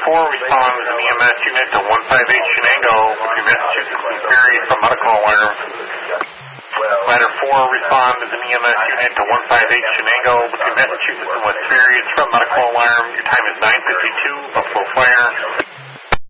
4, respond as an EMS unit to 158 Shenango between Massachusetts and Ferry from medical alarm. Ladder 4, respond as an EMS unit to 158 Shenango between Massachusetts and West Ferry. It's from medical alarm. Your time is 9:52, Buffalo Fire.